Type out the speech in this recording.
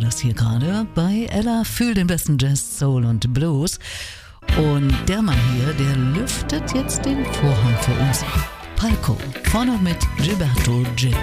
das hier gerade bei Ella für den besten Jazz, Soul und Blues. Und der Mann hier, der lüftet jetzt den Vorhang für uns. Palco, vorne mit Gilberto Gil.